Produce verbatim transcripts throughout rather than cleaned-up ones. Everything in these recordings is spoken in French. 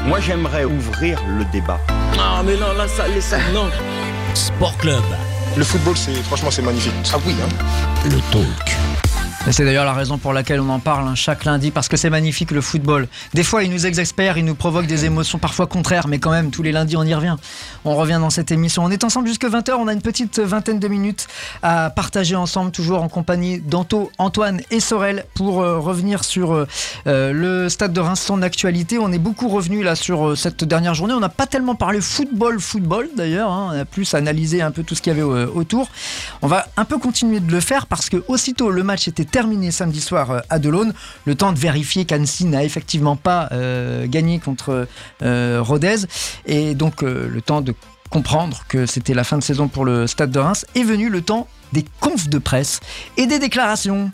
Moi, j'aimerais ouvrir le débat. Ah, mais non, là, ça, les ça, non. Sport Club. Le football, c'est, franchement, c'est magnifique. Ah oui, hein. Le talk. Et c'est d'ailleurs la raison pour laquelle on en parle hein, chaque lundi, parce que c'est magnifique le football. Des fois il nous exaspère, il nous provoque des émotions parfois contraires, mais quand même tous les lundis on y revient. On revient dans cette émission. On est ensemble jusqu'à vingt heures, on a une petite vingtaine de minutes à partager ensemble, toujours en compagnie d'Anto, Antoine et Sorel, pour euh, revenir sur euh, le Stade de Reims, son actualité. On est beaucoup revenu là sur euh, cette dernière journée. On n'a pas tellement parlé football, football d'ailleurs, hein. On a plus analysé un peu tout ce qu'il y avait euh, autour. On va un peu continuer de le faire parce que aussitôt le match était terminé samedi soir à Delaune, le temps de vérifier qu'Annecy n'a effectivement pas euh, gagné contre euh, Rodez, et donc euh, le temps de comprendre que c'était la fin de saison pour le Stade de Reims, est venu le temps des confs de presse et des déclarations.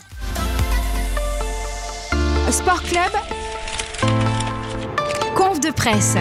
Sport Club, conf de presse.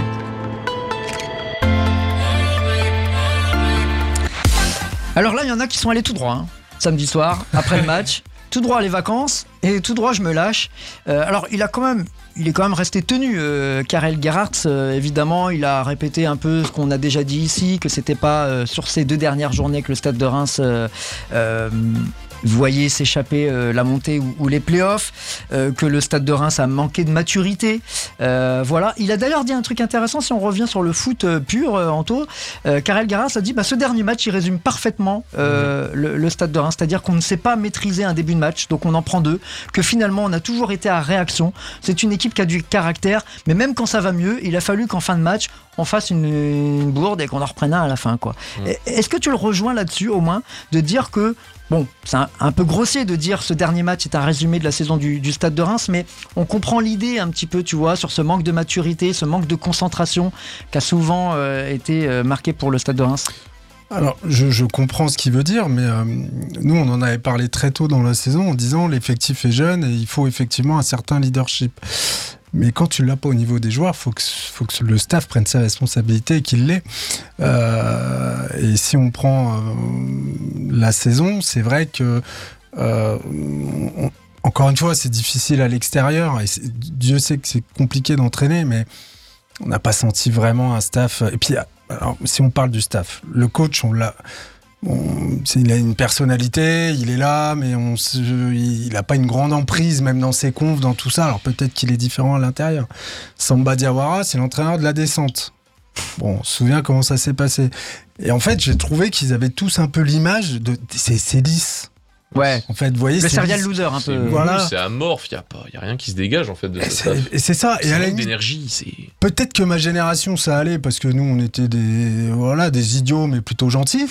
Alors là, il y en a qui sont allés tout droit, hein, samedi soir, après le match. Tout droit les vacances et tout droit je me lâche. Euh, alors il a quand même, il est quand même resté tenu. Euh, Karel Gerhardt, euh, évidemment, il a répété un peu ce qu'on a déjà dit ici, que c'était pas euh, sur ces deux dernières journées que le Stade de Reims euh, euh, voyait s'échapper euh, la montée ou, ou les playoffs, euh, que le Stade de Reims a manqué de maturité. Euh, voilà. Il a d'ailleurs dit un truc intéressant, si on revient sur le foot euh, pur, euh, Anto. Euh, Karel Gerhardt a dit bah, ce dernier match, il résume parfaitement euh, le, le Stade de Reims, c'est-à-dire qu'on ne sait pas maîtriser un début de match, donc on en prend deux, que finalement on a toujours été à réaction. C'est une équipe qui a du caractère, mais même quand ça va mieux, il a fallu qu'en fin de match, on fasse une, une bourde et qu'on en reprenne un à la fin, quoi. Mmh. Est-ce que tu le rejoins là-dessus, au moins, de dire que bon, c'est un, un peu grossier de dire ce dernier match est un résumé de la saison du, du Stade de Reims, mais on comprend l'idée un petit peu, tu vois, sur ce manque de maturité, ce manque de concentration qui a souvent euh, été euh, marqué pour le Stade de Reims. Alors, je, je comprends ce qu'il veut dire, mais euh, nous, on en avait parlé très tôt dans la saison en disant l'effectif est jeune et il faut effectivement un certain leadership. Mais quand tu l'as pas au niveau des joueurs, faut que faut que le staff prenne ses responsabilités et qu'il l'ait. Euh, et si on prend euh, la saison, c'est vrai que euh, on, encore une fois, c'est difficile à l'extérieur. Et Dieu sait que c'est compliqué d'entraîner, mais on n'a pas senti vraiment un staff. Et puis, alors, si on parle du staff, le coach, on l'a. Bon, c'est, il a une personnalité, il est là, mais on se, il n'a pas une grande emprise, même dans ses confs, dans tout ça. Alors peut-être qu'il est différent à l'intérieur. Samba Diawara, c'est l'entraîneur de la descente. Bon, on se souvient comment ça s'est passé. Et en fait, j'ai trouvé qu'ils avaient tous un peu l'image de... C'est, c'est lisse. Ouais. En fait, vous voyez, le c'est serial lisse. loser un c'est peu. Mou, voilà. C'est amorphe, il n'y a, a rien qui se dégage en fait de et, ça. c'est, et c'est ça. C'est et à la limite limite, d'énergie. C'est... peut-être que ma génération ça allait parce que nous on était des voilà des idiots mais plutôt gentils.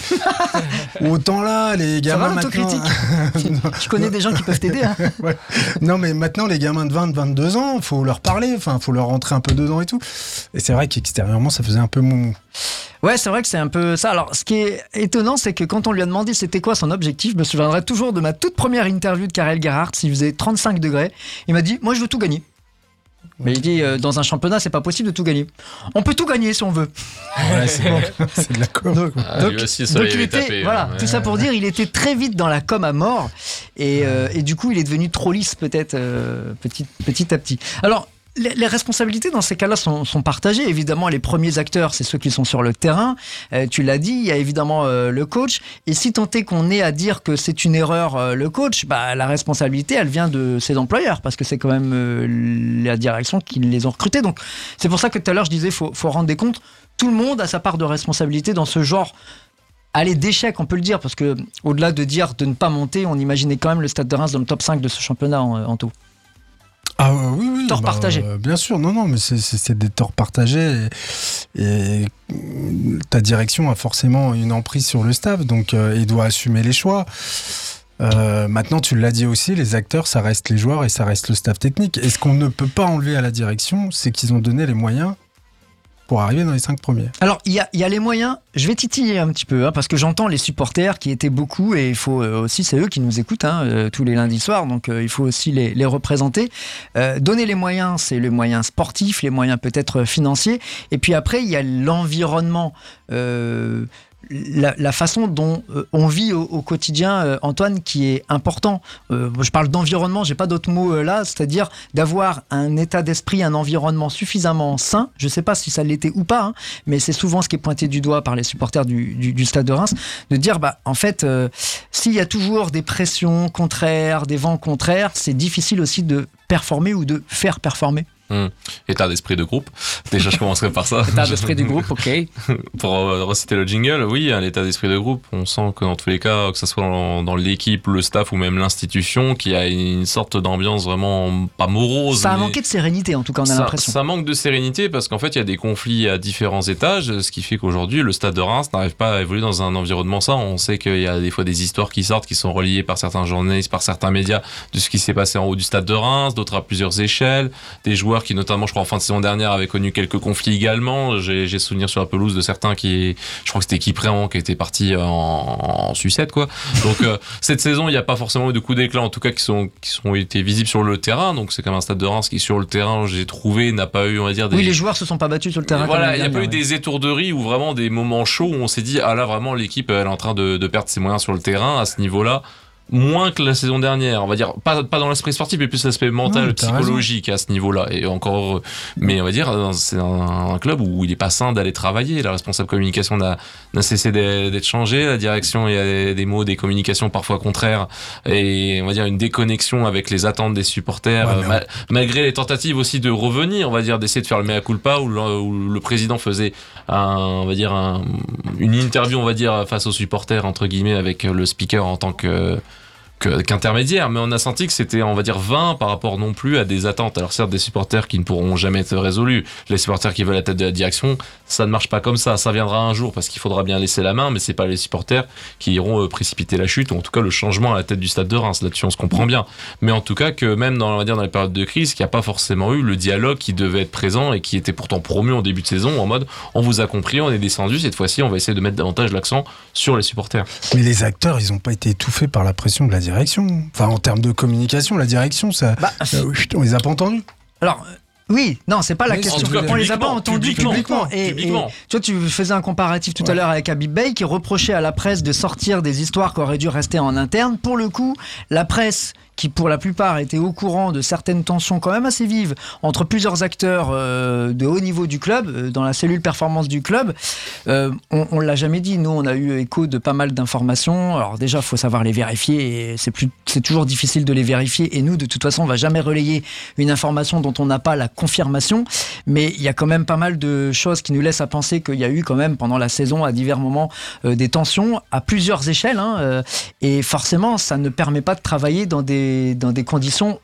Autant là les gamins ça va, maintenant. Tu connais des gens qui peuvent t'aider. Hein. Ouais. Non mais maintenant les gamins de vingt, vingt-deux ans, faut leur parler, enfin faut leur rentrer un peu dedans et tout. Et c'est vrai qu'extérieurement ça faisait un peu moumou. Ouais, c'est vrai que c'est un peu ça. Alors, ce qui est étonnant, c'est que quand on lui a demandé c'était quoi son objectif, je me souviendrai toujours de ma toute première interview de Karel Gerhardt, s'il faisait trente-cinq degrés. Il m'a dit, moi je veux tout gagner. Mais il dit, euh, dans un championnat, c'est pas possible de tout gagner. On peut tout gagner si on veut. Ouais, c'est, bon. C'est de la com. Donc, Ah, donc, lui aussi, ça donc l'avait il était, tapé, voilà, ouais. tout ça pour dire, il était très vite dans la com à mort. Et, euh, et du coup, il est devenu trop lisse, peut-être, euh, petit, petit à petit. Alors, Les, les responsabilités dans ces cas-là sont, sont partagées. Évidemment, les premiers acteurs, c'est ceux qui sont sur le terrain. Euh, tu l'as dit, il y a évidemment euh, le coach. Et si tant est qu'on est à dire que c'est une erreur, euh, le coach, bah, la responsabilité, elle vient de ses employeurs, parce que c'est quand même euh, la direction qui les ont recrutés. Donc, c'est pour ça que tout à l'heure, je disais, faut, faut rendre des comptes. Tout le monde a sa part de responsabilité dans ce genre. Allez, d'échec, on peut le dire, parce que au-delà de dire de ne pas monter, on imaginait quand même le Stade de Reims dans le top cinq de ce championnat en, en tout. Ah euh, oui, oui. Torts bah, partagés. Euh, bien sûr, non, non, mais c'est, c'est, c'est des torts partagés et, et ta direction a forcément une emprise sur le staff, donc euh, il doit assumer les choix. Euh, maintenant, tu l'as dit aussi, les acteurs, ça reste les joueurs et ça reste le staff technique. Et ce qu'on ne peut pas enlever à la direction, c'est qu'ils ont donné les moyens pour arriver dans les cinq premiers. Alors, il y a, y a les moyens, je vais titiller un petit peu, hein, parce que j'entends les supporters qui étaient beaucoup, et il faut euh, aussi, c'est eux qui nous écoutent hein, euh, tous les lundis soirs, donc euh, il faut aussi les, les représenter. Euh, donner les moyens, c'est les moyens sportifs, les moyens peut-être financiers, et puis après, il y a l'environnement euh, la, la façon dont euh, on vit au, au quotidien, euh, Antoine, qui est important. Euh, je parle d'environnement, j'ai pas d'autres mots euh, là, c'est-à-dire d'avoir un état d'esprit, un environnement suffisamment sain. Je sais pas si ça l'était ou pas, hein, mais c'est souvent ce qui est pointé du doigt par les supporters du, du, du Stade de Reims, de dire bah en fait, euh, s'il y a toujours des pressions contraires, des vents contraires, c'est difficile aussi de performer ou de faire performer. Mmh. État d'esprit de groupe. Déjà, je commencerai par ça. État d'esprit du groupe, ok. Pour euh, reciter le jingle, oui, hein, l'état d'esprit de groupe, on sent que dans tous les cas, que ce soit dans, dans l'équipe, le staff ou même l'institution, qu'il y a une sorte d'ambiance vraiment pas morose. Ça a mais manqué de sérénité, en tout cas, on a ça, l'impression. Ça manque de sérénité parce qu'en fait, il y a des conflits à différents étages, ce qui fait qu'aujourd'hui, le Stade de Reims n'arrive pas à évoluer dans un environnement sain. On sait qu'il y a des fois des histoires qui sortent, qui sont reliées par certains journalistes, par certains médias, de ce qui s'est passé en haut du Stade de Reims, d'autres à plusieurs échelles, des joueurs qui, notamment, je crois, en fin de saison dernière, avaient connu quelques conflits également. J'ai, j'ai souvenir sur la pelouse de certains qui, je crois que c'était Kipréan qui était parti en, en sucette, quoi. Donc, euh, cette saison, il n'y a pas forcément eu de coups d'éclat, en tout cas, qui sont, qui sont été visibles sur le terrain. Donc, c'est comme un Stade de Reims qui, sur le terrain, j'ai trouvé, n'a pas eu, on va dire, des... Oui, les joueurs se sont pas battus sur le terrain. Voilà, il n'y a pas ouais. eu des étourderies ou vraiment des moments chauds où on s'est dit, ah là, vraiment, l'équipe, elle est en train de, de perdre ses moyens sur le terrain à ce niveau-là. Moins que la saison dernière, on va dire, pas, pas dans l'esprit sportif, mais plus l'aspect mental, Ouais, t'as psychologique à ce niveau-là. Et encore, mais on va dire, c'est un, un club où il est pas sain d'aller travailler. La responsable communication n'a, n'a cessé d'être changée. La direction, il y a des mots, des communications parfois contraires. Et on va dire une déconnexion avec les attentes des supporters, Ouais, ma, malgré les tentatives aussi de revenir, on va dire, d'essayer de faire le mea culpa, où le, où le président faisait un, on va dire, un, une interview, on va dire, face aux supporters, entre guillemets, avec le speaker en tant que, qu'intermédiaire, mais on a senti que c'était, on va dire, vain par rapport non plus à des attentes. Alors certes, des supporters qui ne pourront jamais être résolus, les supporters qui veulent la tête de la direction, ça ne marche pas comme ça, ça viendra un jour parce qu'il faudra bien laisser la main, mais c'est pas les supporters qui iront précipiter la chute, ou en tout cas le changement à la tête du Stade de Reims, là-dessus on se comprend bien. Mais en tout cas que même dans, on va dire, dans les périodes de crise, qu'il n'y a pas forcément eu le dialogue qui devait être présent et qui était pourtant promu en début de saison, en mode, on vous a compris, on est descendu, cette fois-ci on va essayer de mettre davantage l'accent sur les supporters. Mais les acteurs, ils n'ont pas été étouffés par la pression de la direction. Enfin, en termes de communication, la direction, ça, Bah, euh, on les a pas entendus. Alors, oui, non, c'est pas la Oui, question. en tout cas, On les a pas publiquement, entendus publiquement, publiquement. Et, publiquement. et tu vois, tu faisais un comparatif tout Ouais. à l'heure avec Habib Beye qui reprochait à la presse de sortir des histoires qui auraient dû rester en interne. Pour le coup, la presse, qui pour la plupart était au courant de certaines tensions quand même assez vives entre plusieurs acteurs euh, de haut niveau du club, euh, dans la cellule performance du club, euh, on, on l'a jamais dit. Nous, on a eu écho de pas mal d'informations. Alors déjà, il faut savoir les vérifier et c'est plus, c'est toujours difficile de les vérifier. Et nous, de toute façon, on va jamais relayer une information dont on n'a pas la confirmation. Mais il y a quand même pas mal de choses qui nous laissent à penser qu'il y a eu quand même pendant la saison à divers moments euh, des tensions à plusieurs échelles. Hein, euh, et forcément, ça ne permet pas de travailler dans des dans des conditions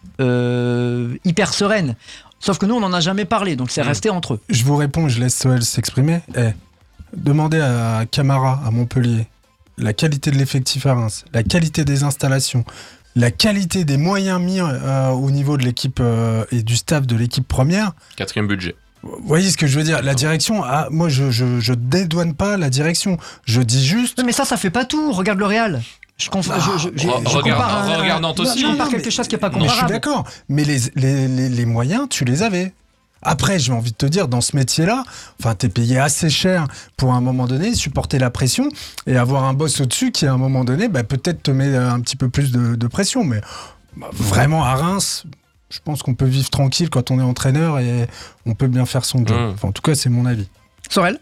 euh, hyper sereines. Sauf que nous, on n'en a jamais parlé, donc c'est resté entre eux. Je vous réponds, je laisse Soel s'exprimer. Eh, demandez à Camara, à Montpellier, la qualité de l'effectif à Reims, la qualité des installations, la qualité des moyens mis euh, au niveau de l'équipe euh, et du staff de l'équipe première. Quatrième budget. Vous voyez ce que je veux dire? La direction, ah, moi je, je, je dédouane pas la direction. Je dis juste. Non, mais ça, ça fait pas tout. Regarde le Real. Je, conf... Ah, je, je, je, re- je regarde- compare un- regarde Nantes aussi. Je compare Non, quelque mais- chose qui n'est pas Mais je suis comparable. d'accord. Mais les, les, les, les moyens, tu les avais. Après, j'ai envie de te dire, dans ce métier-là, enfin, t'es payé assez cher pour à un moment donné supporter la pression et avoir un boss au-dessus qui, à un moment donné, bah, peut-être te met un petit peu plus de, de pression. Mais bah, vraiment, à Reims, je pense qu'on peut vivre tranquille quand on est entraîneur et on peut bien faire son job. Mmh. Enfin, en tout cas, c'est mon avis. Sorel.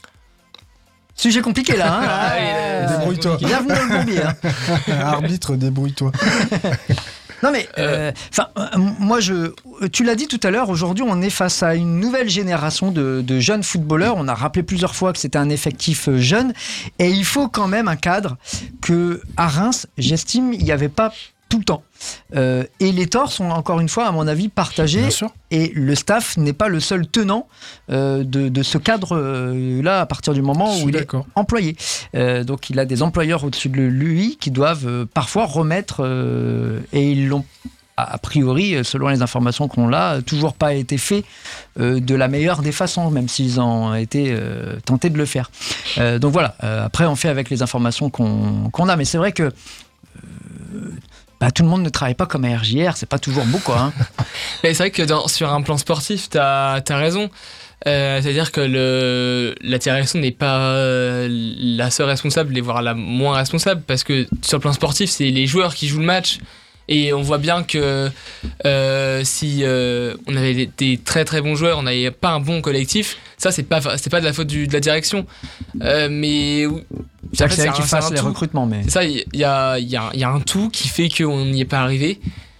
Sujet compliqué là. Hein. Ah, il est- Euh, Débrouille-toi. Bienvenue dans le bourbier. Hein. Arbitre, débrouille-toi. Non mais, euh, enfin, euh, moi je, tu l'as dit tout à l'heure. Aujourd'hui, on est face à une nouvelle génération de, de jeunes footballeurs. On a rappelé plusieurs fois que c'était un effectif euh, jeune, et il faut quand même un cadre que à Reims, j'estime, il n'y avait pas tout le temps. Euh, et les torts sont encore une fois, à mon avis, partagés. Bien sûr. Et le staff n'est pas le seul tenant euh, de, de ce cadre-là à partir du moment Je suis où il est d'accord. employé. Euh, donc il a des employeurs au-dessus de lui qui doivent euh, parfois remettre, euh, et ils l'ont a priori, selon les informations qu'on a, toujours pas été fait euh, de la meilleure des façons, même s'ils ont été euh, tentés de le faire. Euh, donc voilà, euh, après on fait avec les informations qu'on qu'on a, mais c'est vrai que euh, bah, tout le monde ne travaille pas comme à R J R, c'est pas toujours beau, quoi. Hein. Mais c'est vrai que dans, sur un plan sportif, t'as, t'as raison. Euh, c'est-à-dire que le, la direction n'est pas euh, la seule responsable, voire la moins responsable, parce que sur le plan sportif, c'est les joueurs qui jouent le match. Et on voit bien que euh, si euh, on avait des, des très très bons joueurs, on n'avait pas un bon collectif, ça c'est pas, c'est pas de la faute du, de la direction. Euh, mais c'est, en fait, c'est vrai qu'ils fassent les tout. recrutements. Mais... C'est ça, il y a, y, a, y a un tout qui fait qu'on n'y est pas arrivé.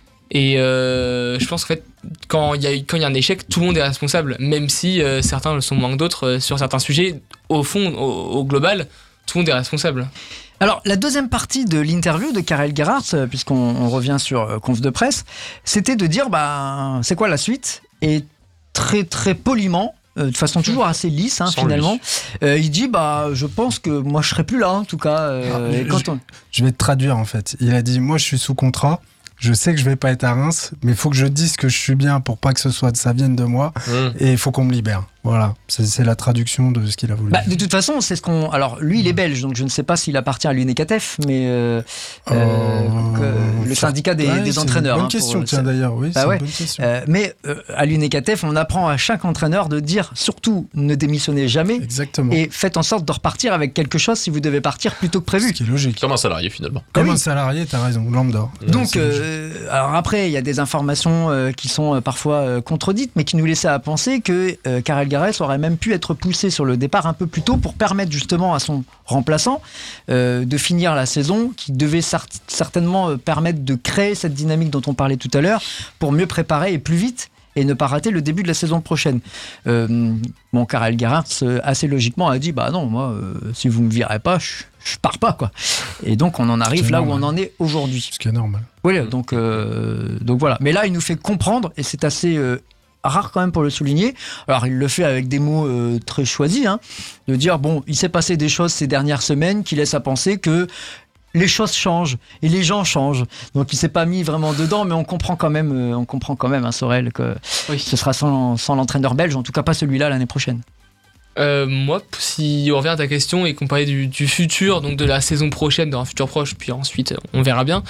Et euh, je pense qu'en fait, quand il y a quand il y a un échec, tout le monde est responsable, même si euh, certains le sont moins que d'autres euh, sur certains sujets. Au fond, au, au global, tout le monde est responsable. Alors, la deuxième partie de l'interview de Karel Gerhardt, puisqu'on on revient sur euh, conf de presse, c'était de dire, bah, c'est quoi la suite ? Et très très poliment, euh, de façon toujours assez lisse, hein, finalement, euh, il dit, bah, je pense que moi je serai plus là, en tout cas. Euh, ah, et quand je, on... je vais te traduire en fait. Il a dit, moi je suis sous contrat. Je sais que je vais pas être à Reims, mais il faut que je dise que je suis bien pour pas que ce soit ça vienne de moi. Mmh. Et il faut qu'on me libère. Voilà, c'est, c'est la traduction de ce qu'il a voulu. Bah, de toute façon, c'est ce qu'on. Alors, lui, il est belge, donc je ne sais pas s'il appartient à l'U N E C A T F, mais euh, euh, euh, le syndicat des, ouais, des c'est entraîneurs. Une bonne hein, question, pour, tiens c'est... d'ailleurs, oui, bah, c'est ouais. une bonne question. Euh, mais euh, à l'U N E C A T F, on apprend à chaque entraîneur de dire surtout ne démissionnez jamais. Exactement. Et faites en sorte de repartir avec quelque chose si vous devez partir plutôt que prévu. Ce qui est logique. Comme un salarié finalement. Comme oui. un salarié, t'as raison, lambda. Donc, euh, alors après, il y a des informations euh, qui sont euh, parfois euh, contredites, mais qui nous laissaient à penser que euh, Karel Gerhardt aurait même pu être poussé sur le départ un peu plus tôt pour permettre justement à son remplaçant euh, de finir la saison, qui devait cer- certainement euh, permettre de créer cette dynamique dont on parlait tout à l'heure, pour mieux préparer et plus vite, et ne pas rater le début de la saison prochaine. Euh, bon, Karel Gerhardt, assez logiquement, a dit, bah non, moi, euh, si vous me virez pas, je, je pars pas, quoi. Et donc, on en arrive là normal. Où on en est aujourd'hui. Ce qui est normal. Oui, donc, euh, donc voilà. Mais là, il nous fait comprendre, et c'est assez euh, rare quand même pour le souligner. Alors, il le fait avec des mots euh, très choisis, hein, de dire, bon, il s'est passé des choses ces dernières semaines qui laissent à penser que les choses changent et les gens changent. Donc il s'est pas mis vraiment dedans, mais on comprend quand même, euh, on comprend quand même, hein, Sorel, que oui. ce sera sans, sans l'entraîneur belge, en tout cas pas celui-là l'année prochaine. Euh, moi, si on revient à ta question et qu'on parlait du, du futur, donc de la saison prochaine, dans un futur proche, puis ensuite on verra bien,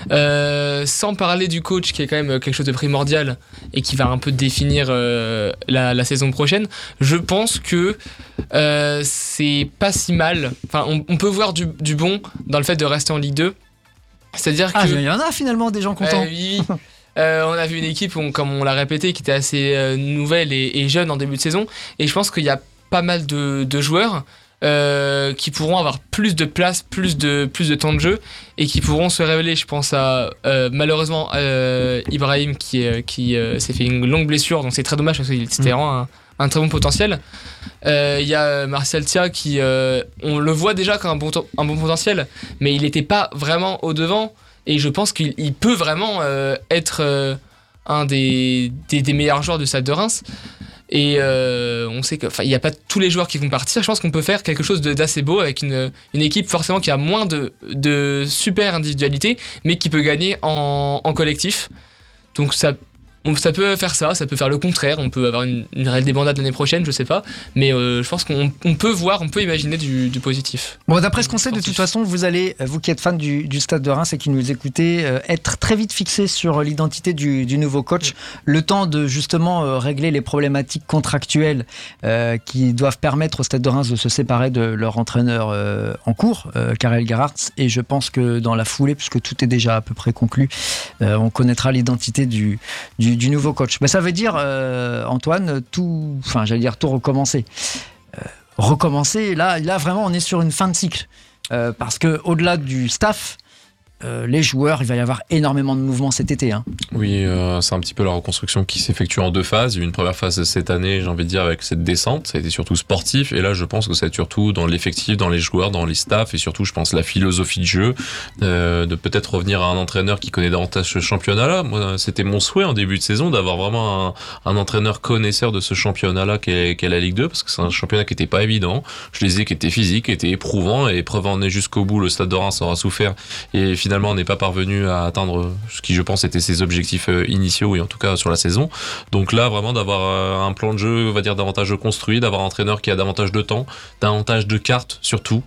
euh, sans parler du coach qui est quand même quelque chose de primordial et qui va un peu définir euh, la, la saison prochaine, je pense que euh, c'est pas si mal. Enfin, on, on peut voir du, du bon dans le fait de rester en Ligue deux. C'est-à-dire ah, que. Il y en a finalement des gens contents. Euh, oui, oui. Euh, on a vu une équipe, on, comme on l'a répété, qui était assez euh, nouvelle et, et jeune en début de saison. Et je pense qu'il y a pas mal de, de joueurs euh, qui pourront avoir plus de place, plus de, plus de temps de jeu et qui pourront se révéler. Je pense à euh, malheureusement euh, Ibrahim qui, euh, qui euh, s'est fait une longue blessure, donc c'est très dommage parce que c'était mmh. vraiment un, un très bon potentiel. Il euh, y a Martial Thia qui, euh, on le voit déjà comme un bon, un bon potentiel, mais il n'était pas vraiment au devant et je pense qu'il il peut vraiment euh, être euh, un des, des, des meilleurs joueurs de Stade de Reims. Et euh, on sait qu'il n'y a pas tous les joueurs qui vont partir. Je pense qu'on peut faire quelque chose de, d'assez beau avec une, une équipe forcément qui a moins de, de super individualité, mais qui peut gagner en, en collectif. Donc ça, ça peut faire ça, ça peut faire le contraire. On peut avoir une, une réelle débandade l'année prochaine, je sais pas. Mais euh, je pense qu'on on peut voir, on peut imaginer du, du positif. Bon, d'après ce qu'on sait, de toute façon, vous allez, vous qui êtes fan du, du Stade de Reims et qui nous écoutez, euh, être très vite fixé sur l'identité du, du nouveau coach. Le temps de justement euh, régler les problématiques contractuelles euh, qui doivent permettre au Stade de Reims de se séparer de leur entraîneur euh, en cours, euh, Karel Gerhardt. Et je pense que dans la foulée, puisque tout est déjà à peu près conclu, euh, on connaîtra l'identité du, du du nouveau coach. Mais ça veut dire, euh, Antoine, tout, enfin, j'allais dire tout recommencer. Euh, recommencer, là, là, vraiment, on est sur une fin de cycle. Euh, parce que au-delà du staff, euh, les joueurs, il va y avoir énormément de mouvements cet été. Hein. Oui, euh, c'est un petit peu la reconstruction qui s'effectue en deux phases. Une première phase cette année, j'ai envie de dire, avec cette descente, ça a été surtout sportif. Et là, je pense que ça va être surtout dans l'effectif, dans les joueurs, dans les staffs, et surtout, je pense, la philosophie de jeu, euh, de peut-être revenir à un entraîneur qui connaît davantage ce championnat-là. Moi, c'était mon souhait en début de saison d'avoir vraiment un, un entraîneur connaisseur de ce championnat-là qu'est, qu'est la Ligue deux, parce que c'est un championnat qui était pas évident. Je les disais, qui était physique, qui était éprouvant, et preuve en est jusqu'au bout. Le Stade de Reims aura souffert, et finalement, Finalement, on n'est pas parvenu à atteindre ce qui, je pense, était ses objectifs initiaux, et en tout cas sur la saison. Donc là, vraiment, d'avoir un plan de jeu, on va dire, davantage construit, d'avoir un entraîneur qui a davantage de temps, davantage de cartes surtout,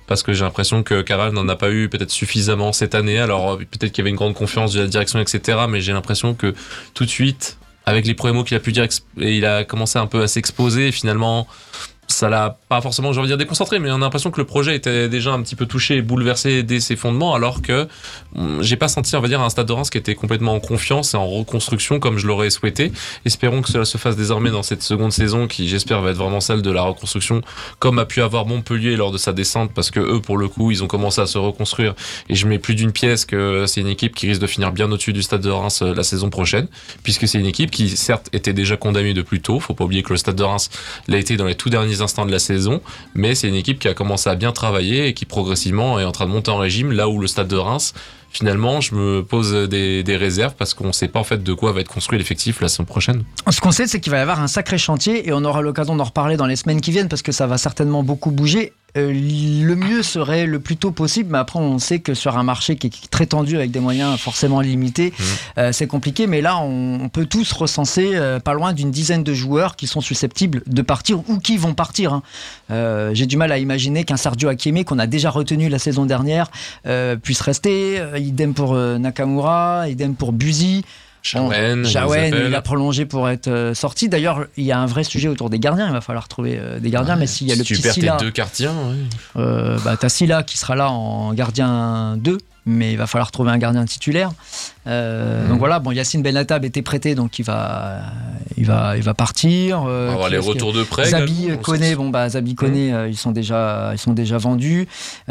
parce que j'ai l'impression que Caral n'en a pas eu peut-être suffisamment cette année. Alors peut-être qu'il y avait une grande confiance de la direction, et cetera. Mais j'ai l'impression que tout de suite, avec les premiers mots qu'il a pu dire, il a commencé un peu à s'exposer et finalement ça l'a pas forcément, j'ai envie de dire, déconcentré, mais on a l'impression que le projet était déjà un petit peu touché et bouleversé dès ses fondements, alors que j'ai pas senti, on va dire, un Stade de Reims qui était complètement en confiance et en reconstruction comme je l'aurais souhaité. Espérons que cela se fasse désormais dans cette seconde saison qui, j'espère, va être vraiment celle de la reconstruction, comme a pu avoir Montpellier lors de sa descente, parce que eux, pour le coup, ils ont commencé à se reconstruire et je mets plus d'une pièce que c'est une équipe qui risque de finir bien au-dessus du Stade de Reims la saison prochaine, puisque c'est une équipe qui, certes, était déjà condamnée de plus tôt. Faut pas oublier que le Stade de Reims l'a été dans les tout derniers instants de la saison, mais c'est une équipe qui a commencé à bien travailler et qui progressivement est en train de monter en régime, là où le Stade de Reims, finalement, je me pose des, des réserves parce qu'on ne sait pas en fait de quoi va être construit l'effectif la saison prochaine. Ce qu'on sait, c'est qu'il va y avoir un sacré chantier et on aura l'occasion d'en reparler dans les semaines qui viennent parce que ça va certainement beaucoup bouger. Euh, le mieux serait le plus tôt possible, mais après on sait que sur un marché qui est très tendu avec des moyens forcément limités, mmh. euh, c'est compliqué, mais là on, on peut tous recenser euh, pas loin d'une dizaine de joueurs qui sont susceptibles de partir ou qui vont partir. Hein. Euh, j'ai du mal à imaginer qu'un Sergio Akieme, qu'on a déjà retenu la saison dernière, euh, puisse rester. Euh, idem pour euh, Nakamura, idem pour Buzy. Shawen, Shawen, il a prolongé pour être euh, sorti. D'ailleurs, il y a un vrai sujet autour des gardiens. Il va falloir trouver euh, des gardiens. Ouais, mais s'il y a si le tu petit perds Silla, tes deux gardiens, ouais. euh, bah, t'as Silla qui sera là en gardien deux, mais il va falloir trouver un gardien titulaire. Euh, mmh. Donc voilà, bon, Yacine Benatab était prêté, donc il va, il va, il va partir. Euh, On va avoir les retours de prêt. Zabi Koné, bon bah Zabi Koné, mmh. euh, ils sont déjà, ils sont déjà vendus.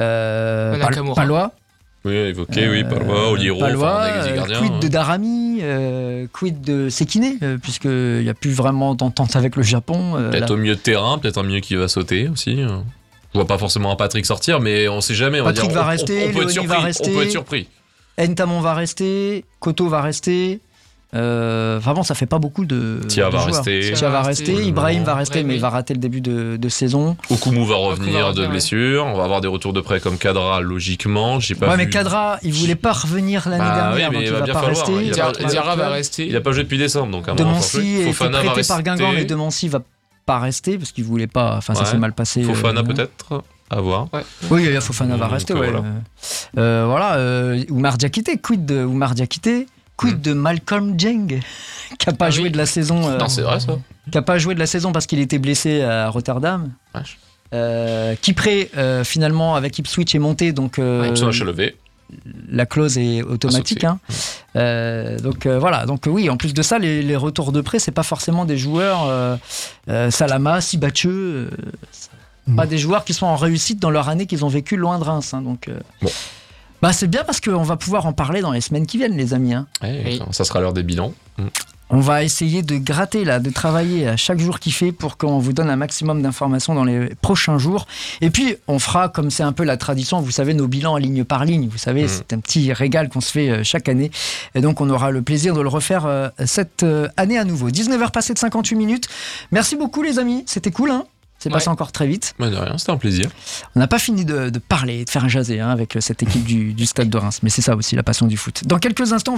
Euh, Pal- Palois. Oui, évoqué, euh, oui, Palois, Oliero, Palois, enfin, on a des gardiens. Quid de Darami, euh, quid de Sekine, euh, puisqu'il n'y a plus vraiment d'entente avec le Japon. Euh, peut-être là. au milieu de terrain, peut-être un milieu qui va sauter aussi. Je vois pas forcément un Patrick sortir, mais on sait jamais. On Patrick va, dire, va on, rester, on, on, peut être surpris, va rester, on peut être surpris. Ntamon va rester, Koto va rester. Euh, vraiment, ça fait pas beaucoup de. Tia va joueurs. rester. Tia va rester. Ibrahim va rester, Ibrahim, mais oui. il va rater le début de, de saison. Okumu va revenir va de revenir, blessure. Ouais. On va avoir des retours de prêt comme Kadra, logiquement. J'ai pas ouais, vu... mais Kadra, il voulait pas revenir l'année ah, dernière, oui, donc il il va va bien pas falloir, rester. il a pas- Diarra va rester. Il a pas joué depuis décembre, donc à un De moment, Mancy était Fofana va prêté par rester. Guingamp, mais De Mancy va pas rester parce qu'il voulait pas. Enfin, ça Ouais. s'est mal passé. Fofana euh, peut-être, à voir. Ouais. Oui, Fofana va Donc, rester. euh, Ouais. voilà. Euh, voilà. Euh, Oumar Diakité, quid de Oumar Diakité, quid Mm. de Malcolm Dieng, qui a pas Ah joué oui. de la saison. euh, Non, c'est vrai ça. qui a pas joué de la saison parce qu'il était blessé à Rotterdam. Vache. Euh, Kipré euh, finalement avec Ipswich est monté, donc euh, Option achevé. la clause est automatique. Ah, Hein. Euh, donc euh, voilà. Donc oui, en plus de ça, les, les retours de prêt, c'est pas forcément des joueurs euh, euh, Salama, Sibatcheux, euh, Mmh. pas des joueurs qui sont en réussite dans leur année qu'ils ont vécu loin de Reims. Hein, donc euh, Bon. bah c'est bien parce qu'on va pouvoir en parler dans les semaines qui viennent, les amis. Hein. Ouais, Oui. Ça sera l'heure des bilans. On va essayer de gratter là, de travailler à chaque jour qui fait pour qu'on vous donne un maximum d'informations dans les prochains jours. Et puis on fera, comme c'est un peu la tradition, vous savez, nos bilans ligne par ligne. Vous savez, Mmh. c'est un petit régal qu'on se fait euh, chaque année. Et donc on aura le plaisir de le refaire euh, cette euh, année à nouveau. dix-neuf heures passées de cinquante-huit minutes. Merci beaucoup les amis, c'était cool hein. C'est Ouais. passé encore très vite. Mais de rien, c'était un plaisir. On n'a pas fini de, de parler, de faire un jaser hein, avec cette équipe du, du Stade de Reims. Mais c'est ça aussi la passion du foot. Dans quelques instants, on va